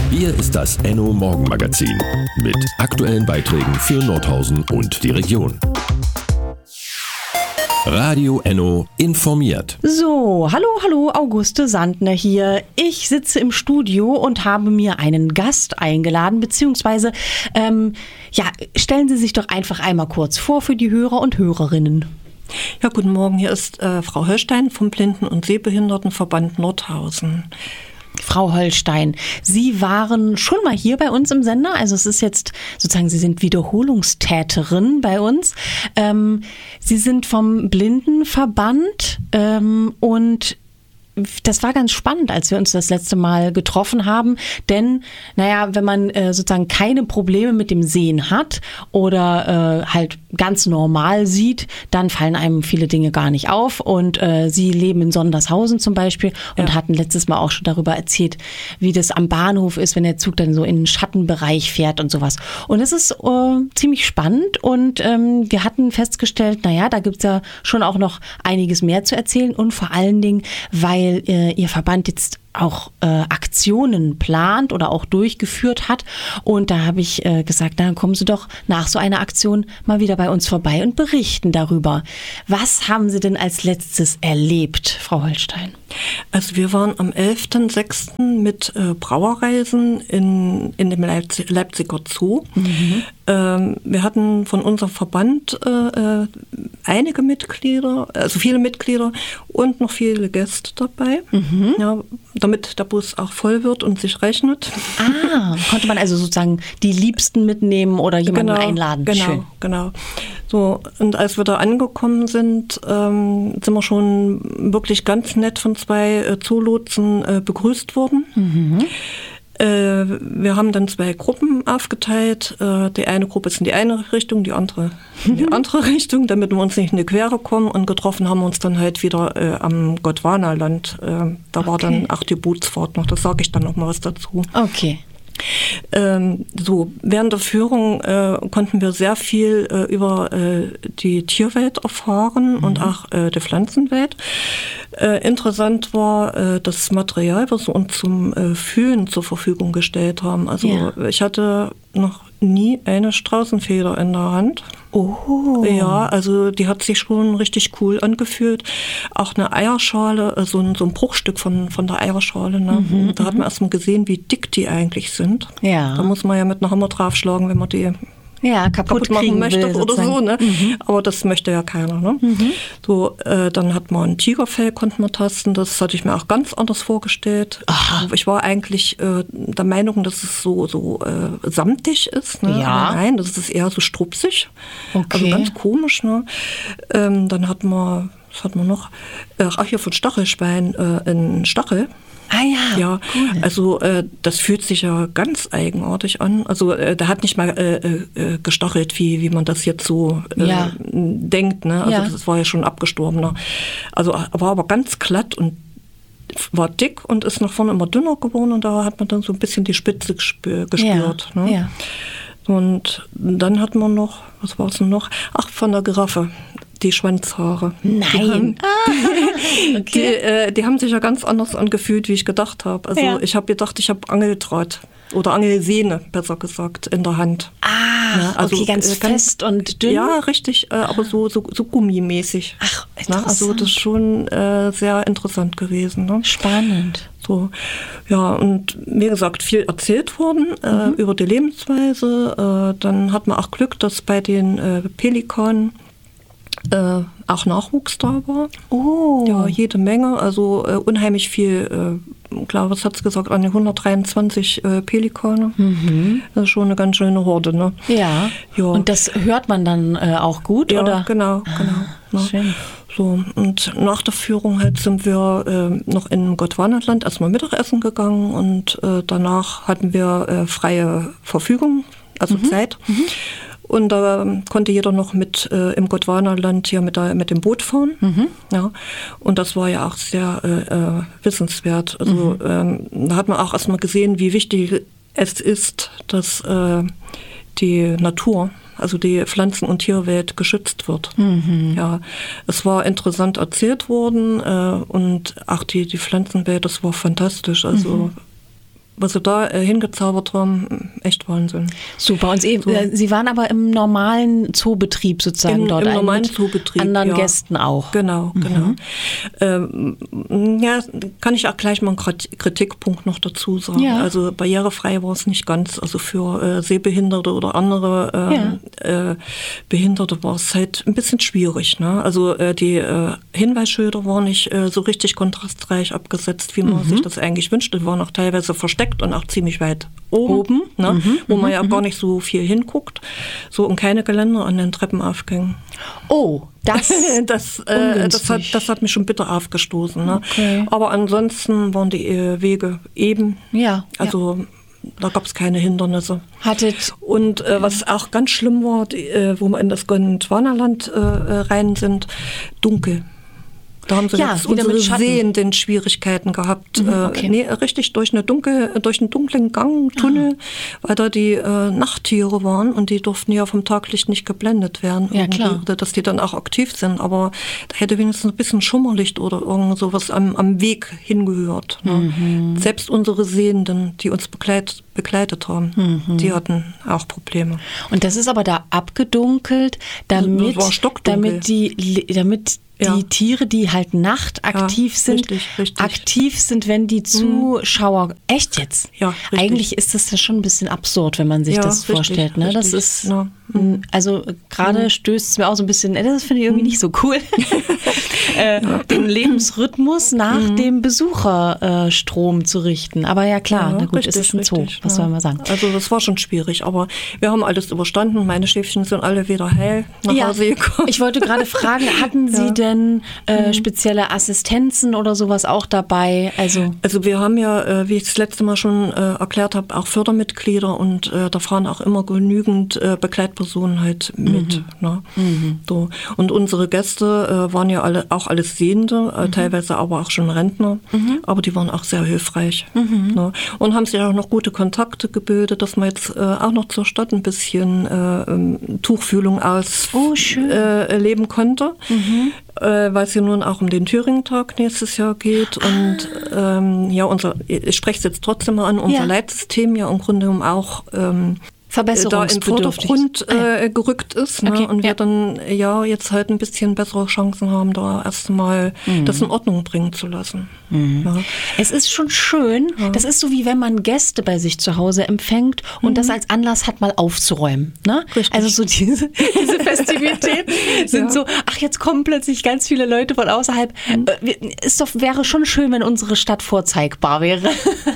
Hier ist das Enno Morgenmagazin mit aktuellen Beiträgen für Nordhausen und die Region. Radio Enno informiert. So, hallo, Auguste Sandner hier. Ich sitze im Studio und habe mir einen Gast eingeladen, beziehungsweise, stellen Sie sich doch einfach einmal kurz vor für die Hörer und Hörerinnen. Ja, guten Morgen, hier ist Frau Holstein vom Blinden- und Sehbehindertenverband Nordhausen. Frau Holstein, Sie waren schon mal hier bei uns im Sender, also es ist jetzt sozusagen, Sie sind Wiederholungstäterin bei uns. Sie sind vom Blindenverband und das war ganz spannend, als wir uns das letzte Mal getroffen haben, denn, wenn man sozusagen keine Probleme mit dem Sehen hat oder halt ganz normal sieht, dann fallen einem viele Dinge gar nicht auf und Sie leben in Sondershausen zum Beispiel und hatten letztes Mal auch schon darüber erzählt, wie das am Bahnhof ist, wenn der Zug dann so in den Schattenbereich fährt und sowas. Und es ist ziemlich spannend und wir hatten festgestellt, da gibt es ja schon auch noch einiges mehr zu erzählen und vor allen Dingen, weil Ihr Verband jetzt auch Aktionen plant oder auch durchgeführt hat. Und da habe ich gesagt, dann kommen Sie doch nach so einer Aktion mal wieder bei uns vorbei und berichten darüber. Was haben Sie denn als letztes erlebt, Frau Holstein? Also wir waren am 11.06. mit Brauerreisen in dem Leipziger Zoo. Mhm. Wir hatten von unserem Verband einige Mitglieder, also viele Mitglieder und noch viele Gäste dabei, damit der Bus auch voll wird und sich rechnet. Konnte man also sozusagen die Liebsten mitnehmen oder jemanden einladen? Genau. So, und als wir da angekommen sind, sind wir schon wirklich ganz nett von zwei Zoolotsen begrüßt worden. Mhm. Wir haben dann zwei Gruppen aufgeteilt. Die eine Gruppe ist in die eine Richtung, die andere in die andere Richtung, damit wir uns nicht in die Quere kommen. Und getroffen haben wir uns dann halt wieder am Gondwanaland. Da war dann auch die Bootsfahrt noch, das sage ich dann noch mal was dazu. Okay. Während der Führung konnten wir sehr viel über die Tierwelt erfahren und auch die Pflanzenwelt. Interessant war das Material, was wir uns zum Fühlen zur Verfügung gestellt haben. Also ich hatte noch nie eine Straußenfeder in der Hand. Oh. Ja, also die hat sich schon richtig cool angefühlt. Auch eine Eierschale, so ein Bruchstück von der Eierschale. Ne? Da hat man erst mal gesehen, wie dick die eigentlich sind. Ja. Da muss man ja mit einer Hammer draufschlagen, wenn man die kaputt machen möchte will, oder so. Ne? Aber das möchte ja keiner. Ne? Dann hat man ein Tigerfell, konnte man tasten. Das hatte ich mir auch ganz anders vorgestellt. Aha. Ich war eigentlich der Meinung, dass es so samtig ist. Ne? Ja. Aber nein, das ist eher so strupsig. Okay. Also ganz komisch. Ne? Dann hat man, was hat man noch? Hier von Stachelschwein, ein Stachel. Ah ja, ja, cool. Also das fühlt sich ja ganz eigenartig an. Also der hat nicht mal gestachelt, wie man das jetzt so denkt. Ne? Also das war ja schon abgestorbener. Also war aber ganz glatt und war dick und ist nach vorne immer dünner geworden und da hat man dann so ein bisschen die Spitze gespürt. Ne? Ja. Und dann hat man noch, was war es denn noch? Von der Giraffe. Die Schwanzhaare. Nein. Die haben sich ja ganz anders angefühlt, wie ich gedacht habe. Also ich habe gedacht, ich habe Angeldraht oder Angelsehne, besser gesagt, in der Hand. Also ganz fest und dünn? Ja, richtig, aber so gummimäßig. Ach, interessant. Also das ist schon sehr interessant gewesen. Ne? Spannend. So, ja, und wie gesagt, viel erzählt worden über die Lebensweise. Dann hat man auch Glück, dass bei den Pelikanen auch Nachwuchs da war. Oh. Ja, jede Menge, also unheimlich viel, klar, was hat es gesagt, an die 123 Pelikane. Das ist schon eine ganz schöne Horde, ne? Ja. Und das hört man dann auch gut, ja, oder? Genau. Ne? Schön. So, und nach der Führung halt sind wir noch in Gondwanaland erstmal Mittagessen gegangen und danach hatten wir freie Verfügung, also Zeit. Und da konnte jeder noch mit im Gondwanaland hier mit dem Boot fahren. Ja. Und das war ja auch sehr wissenswert. Also da hat man auch erstmal gesehen, wie wichtig es ist, dass die Natur, also die Pflanzen- und Tierwelt geschützt wird. Ja, es war interessant erzählt worden und auch die Pflanzenwelt, das war fantastisch. Also was sie da hingezaubert haben, echt Wahnsinn. Super. Und Sie waren aber im normalen Zoobetrieb sozusagen dort. Im normalen Zoobetrieb, anderen Gästen auch. Genau. Ja, kann ich auch gleich mal einen Kritikpunkt noch dazu sagen. Ja. Also barrierefrei war es nicht ganz. Also für Sehbehinderte oder andere Behinderte war es halt ein bisschen schwierig. Ne? Also die Hinweisschilder waren nicht so richtig kontrastreich abgesetzt, wie man sich das eigentlich wünscht. Die waren auch teilweise versteckt und auch ziemlich weit oben, ne? Wo man ja gar nicht so viel hinguckt. So, und keine Geländer an den Treppenaufgängen. Oh, das hat mich schon bitter aufgestoßen. Ne? Okay. Aber ansonsten waren die Wege eben. Ja. Also da gab es keine Hindernisse. Und was auch ganz schlimm war, wo wir in das Gondwanaland rein sind, dunkel. Da haben sie jetzt unsere Sehenden Schwierigkeiten gehabt. Richtig durch einen dunklen Gang, Tunnel, weil da die Nachttiere waren und die durften ja vom Taglicht nicht geblendet werden. Ja, klar. Dass die dann auch aktiv sind. Aber da hätte wenigstens ein bisschen Schummerlicht oder irgend sowas am Weg hingehört. Ne? Selbst unsere Sehenden, die uns begleitet haben, die hatten auch Probleme. Und das ist aber da abgedunkelt, damit die Tiere, die halt nachtaktiv sind, richtig. aktiv sind, wenn die Zuschauer... Echt jetzt? Ja, richtig. Eigentlich ist das ja schon ein bisschen absurd, wenn man sich das vorstellt. Ne? Das ist... Also gerade stößt es mir auch so ein bisschen, das finde ich irgendwie nicht so cool, den Lebensrhythmus nach dem Besucherstrom zu richten. Aber ja klar, na gut, es ist ein Zoo, was soll man sagen. Also das war schon schwierig, aber wir haben alles überstanden. Meine Schäfchen sind alle wieder heil nach Hause gekommen. Ich wollte gerade fragen, hatten Sie denn spezielle Assistenzen oder sowas auch dabei? Also wir haben ja, wie ich das letzte Mal schon erklärt habe, auch Fördermitglieder und da fahren auch immer genügend Begleitpersonen halt mit. Ne? So. Und unsere Gäste waren ja alles Sehende, teilweise aber auch schon Rentner, aber die waren auch sehr hilfreich. Ne? Und haben sich auch noch gute Kontakte gebildet, dass man jetzt auch noch zur Stadt ein bisschen Tuchfühlung ausleben konnte. Weil es ja nun auch um den Thüringen-Tag nächstes Jahr geht. Und ich spreche es jetzt trotzdem mal an, unser Leitsystem ja im Grunde genommen auch da in Vordergrund gerückt ist. Ne? Und wir dann jetzt halt ein bisschen bessere Chancen haben, da erstmal das in Ordnung bringen zu lassen. Ja. Es ist schon schön, das ist so wie wenn man Gäste bei sich zu Hause empfängt und das als Anlass hat, mal aufzuräumen. Ne? Also so diese Festivitäten sind so, jetzt kommen plötzlich ganz viele Leute von außerhalb. Wäre schon schön, wenn unsere Stadt vorzeigbar wäre.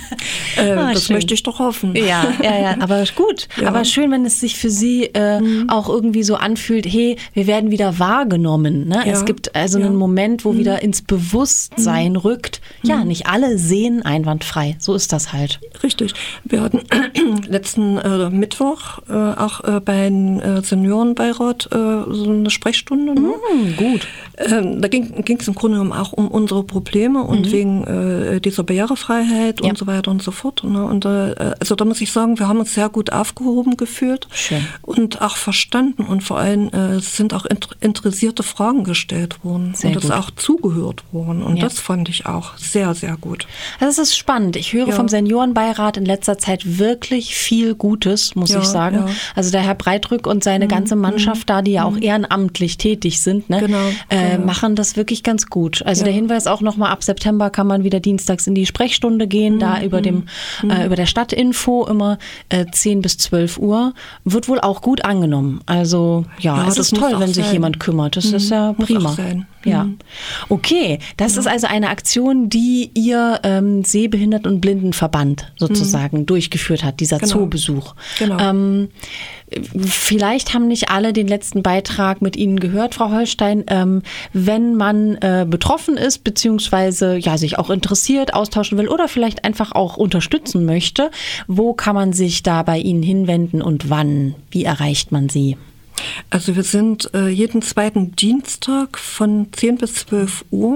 Das möchte ich doch hoffen. Ja, aber gut. Ja. Aber schön, wenn es sich für Sie auch irgendwie so anfühlt, hey, wir werden wieder wahrgenommen. Ne? Ja. Es gibt also einen Moment, wo wieder ins Bewusstsein rückt. Ja, nicht alle sehen einwandfrei. So ist das halt. Richtig. Wir hatten letzten Mittwoch auch beim Seniorenbeirat so eine Sprechstunde. Ne? Gut. Da ging es im Grunde genommen auch um unsere Probleme und wegen dieser Barrierefreiheit und so weiter und so fort. Ne? Und also da muss ich sagen, wir haben uns sehr gut aufgehoben gefühlt. Schön. Und auch verstanden und vor allem sind auch interessierte Fragen gestellt worden sehr und es auch zugehört worden. Und das fand ich auch sehr, sehr gut. Das ist spannend. Ich höre vom Seniorenbeirat in letzter Zeit wirklich viel Gutes, muss ich sagen. Ja. Also der Herr Breitrück und seine ganze Mannschaft da, die ja auch ehrenamtlich tätig sind, ne? Machen das wirklich ganz gut. Also der Hinweis auch nochmal, ab September kann man wieder dienstags in die Sprechstunde gehen, da über der Stadtinfo immer 10 bis 12 Uhr. Wird wohl auch gut angenommen. Also es ist toll, wenn sich jemand kümmert. Das ist ja prima. Ja. Okay, das ist also eine Aktion, die Ihr Sehbehinderten- und Blindenverband sozusagen durchgeführt hat, dieser Zoobesuch. Genau. Vielleicht haben nicht alle den letzten Beitrag mit Ihnen gehört, Frau Holstein. Wenn man betroffen ist, beziehungsweise sich auch interessiert, austauschen will oder vielleicht einfach auch unterstützen möchte, wo kann man sich da bei Ihnen hinwenden und wann? Wie erreicht man Sie? Also wir sind jeden zweiten Dienstag von 10 bis 12 Uhr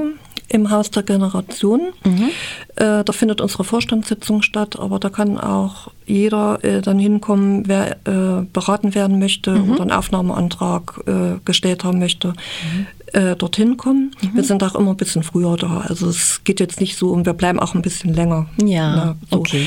im Haus der Generationen. Da findet unsere Vorstandssitzung statt, aber da kann auch jeder dann hinkommen, wer beraten werden möchte oder einen Aufnahmeantrag gestellt haben möchte, dorthin kommen. Wir sind auch immer ein bisschen früher da. Also es geht jetzt nicht so wir bleiben auch ein bisschen länger. Ja, so. okay.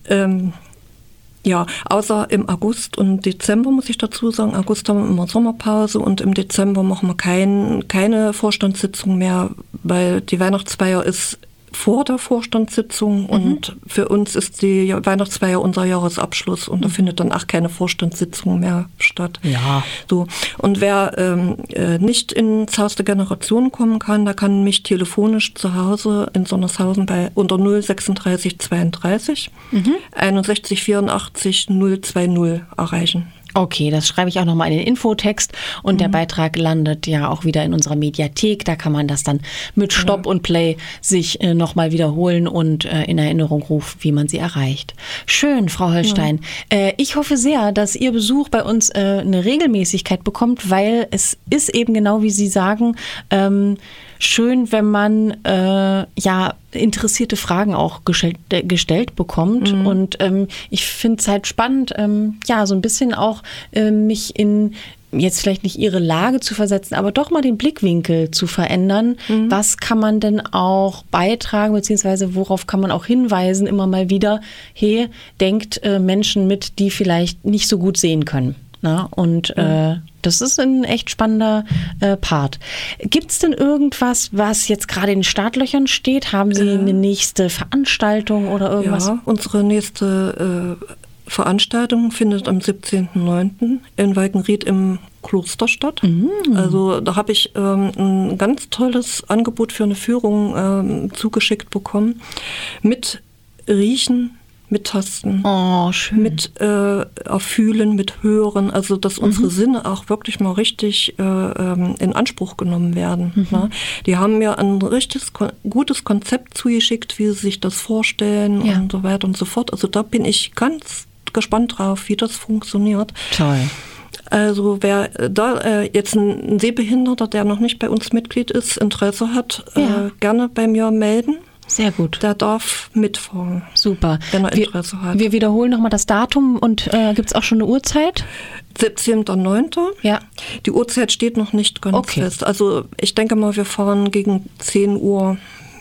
Ja, außer im August und Dezember muss ich dazu sagen. August haben wir immer Sommerpause und im Dezember machen wir keine Vorstandssitzung mehr, weil die Weihnachtsfeier ist vor der Vorstandssitzung und für uns ist die Weihnachtsfeier unser Jahresabschluss und da findet dann auch keine Vorstandssitzung mehr statt. Ja. So. Und wer nicht ins Haus der Generation kommen kann, der kann mich telefonisch zu Hause in Sonnershausen unter 036 32 61 84 020 erreichen. Okay, das schreibe ich auch nochmal in den Infotext und der Beitrag landet ja auch wieder in unserer Mediathek. Da kann man das dann mit Stopp und Play sich nochmal wiederholen und in Erinnerung rufen, wie man sie erreicht. Schön, Frau Holstein. Ich hoffe sehr, dass Ihr Besuch bei uns eine Regelmäßigkeit bekommt, weil es ist eben genau wie Sie sagen, schön, wenn man interessierte Fragen auch gestellt bekommt. Und ich finde es halt spannend, so ein bisschen auch mich in jetzt vielleicht nicht Ihre Lage zu versetzen, aber doch mal den Blickwinkel zu verändern. Was kann man denn auch beitragen, beziehungsweise worauf kann man auch hinweisen, immer mal wieder, hey, denkt Menschen mit, die vielleicht nicht so gut sehen können. Na? Und das ist ein echt spannender Part. Gibt es denn irgendwas, was jetzt gerade in den Startlöchern steht? Haben Sie eine nächste Veranstaltung oder irgendwas? Ja, unsere nächste Veranstaltung findet am 17.09. in Walkenried im Kloster statt. Also da habe ich ein ganz tolles Angebot für eine Führung zugeschickt bekommen. Mit Riechen, mit Tasten, mit Erfühlen, mit Hören, also dass unsere Sinne auch wirklich mal richtig in Anspruch genommen werden. Ne? Die haben mir ein richtig gutes Konzept zugeschickt, wie sie sich das vorstellen und so weiter und so fort. Also da bin ich ganz gespannt drauf, wie das funktioniert. Toll. Also wer da jetzt ein Sehbehinderter, der noch nicht bei uns Mitglied ist, Interesse hat, gerne bei mir melden. Sehr gut. Der darf mitfahren. Super. Wenn er Interesse hat. Wir wiederholen nochmal das Datum und gibt es auch schon eine Uhrzeit? 17.09. Ja. Die Uhrzeit steht noch nicht ganz fest. Also ich denke mal, wir fahren gegen 10:39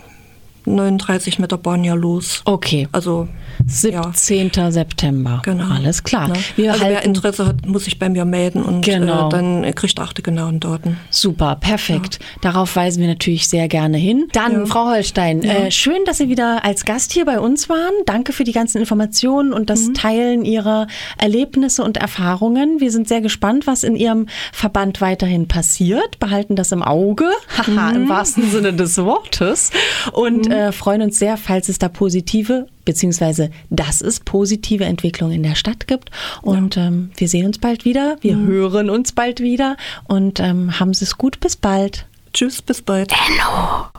Uhr mit der Bahn ja los. Okay. Also 17. September. Genau. Alles klar. Ja. Also wer Interesse hat, muss sich bei mir melden und dann kriegt er auch die genauen Daten. Super, perfekt. Ja. Darauf weisen wir natürlich sehr gerne hin. Dann, Frau Holstein, schön, dass Sie wieder als Gast hier bei uns waren. Danke für die ganzen Informationen und das Teilen Ihrer Erlebnisse und Erfahrungen. Wir sind sehr gespannt, was in Ihrem Verband weiterhin passiert. Behalten das im Auge, im wahrsten Sinne des Wortes. Und freuen uns sehr, falls es da positive beziehungsweise dass es positive Entwicklungen in der Stadt gibt. Und wir sehen uns bald wieder, wir hören uns bald wieder und haben Sie es gut, bis bald. Tschüss, bis bald. Hello.